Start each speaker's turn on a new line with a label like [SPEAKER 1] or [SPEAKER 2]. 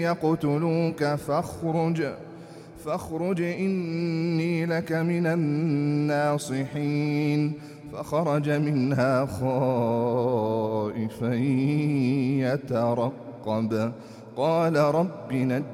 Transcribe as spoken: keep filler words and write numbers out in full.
[SPEAKER 1] يقتلوك فاخرج فاخرج إني لك من الناصحين. فخرج منها خائفا يترقب قال رب نجني